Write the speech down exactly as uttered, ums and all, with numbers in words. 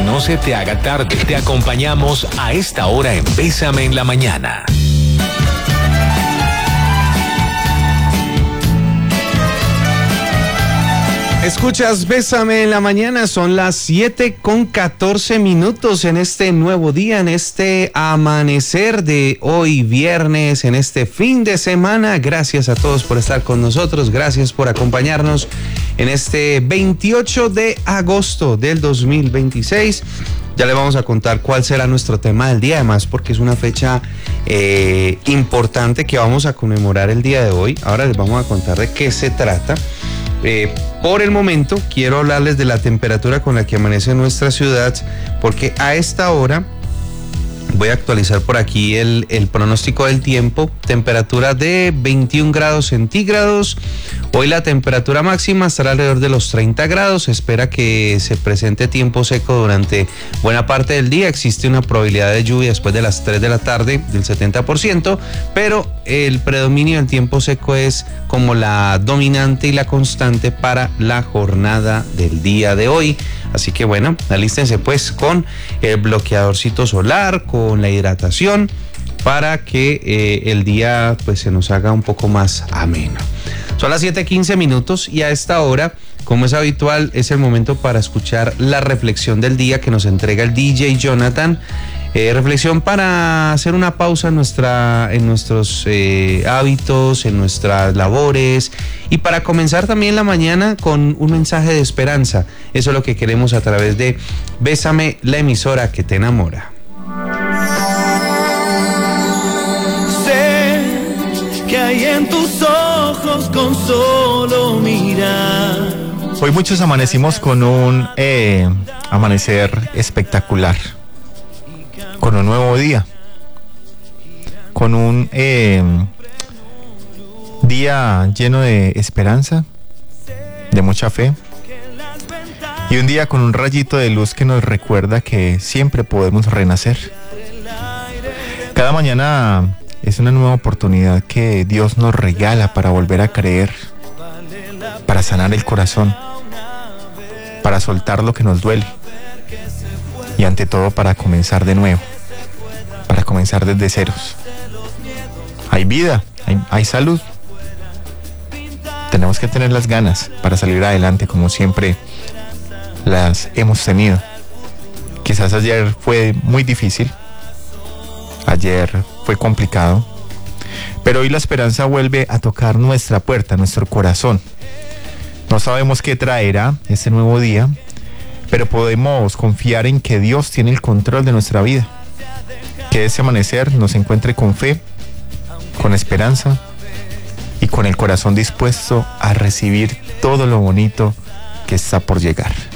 no se te haga tarde, te acompañamos a esta hora en Bésame en la Mañana. Escuchas Bésame en la Mañana, son las siete con catorce minutos en este nuevo día, en este amanecer de hoy viernes, en este fin de semana. Gracias a todos por estar con nosotros, gracias por acompañarnos en este veintiocho de agosto del dos mil veintiséis. Ya le vamos a contar cuál será nuestro tema del día, además porque es una fecha eh, importante que vamos a conmemorar el día de hoy. Ahora les vamos a contar de qué se trata. Eh, por el momento quiero hablarles de la temperatura con la que amanece nuestra ciudad, porque a esta hora voy a actualizar por aquí el, el pronóstico del tiempo. Temperatura de veintiún grados centígrados. Hoy la temperatura máxima estará alrededor de los treinta grados. Se espera que se presente tiempo seco durante buena parte del día. Existe una probabilidad de lluvia después de las tres de la tarde del setenta por ciento, pero el predominio del tiempo seco es como la dominante y la constante para la jornada del día de hoy. Así que bueno, alístense pues con el bloqueadorcito solar, con la hidratación, para que eh, el día pues se nos haga un poco más ameno. Son las siete quince minutos y a esta hora, como es habitual, es el momento para escuchar la reflexión del día que nos entrega el D J Jonathan. Eh, reflexión para hacer una pausa en, nuestra, en nuestros eh, hábitos, en nuestras labores, y para comenzar también la mañana con un mensaje de esperanza. Eso es lo que queremos a través de Bésame, la emisora que te enamora. Sé que hay en tus ojos con solo mirar. Hoy muchos amanecimos con un eh, amanecer espectacular, con un nuevo día, con un eh, día lleno de esperanza, de mucha fe, y un día con un rayito de luz que nos recuerda que siempre podemos renacer. Cada mañana es una nueva oportunidad que Dios nos regala para volver a creer, para sanar el corazón, para soltar lo que nos duele, y ante todo para comenzar de nuevo, para comenzar desde ceros. Hay vida, hay, hay salud. Tenemos que tener las ganas para salir adelante como siempre las hemos tenido. Quizás ayer fue muy difícil, ayer fue complicado, pero hoy la esperanza vuelve a tocar nuestra puerta, nuestro corazón. No sabemos qué traerá este nuevo día, pero podemos confiar en que Dios tiene el control de nuestra vida. Que ese amanecer nos encuentre con fe, con esperanza y con el corazón dispuesto a recibir todo lo bonito que está por llegar.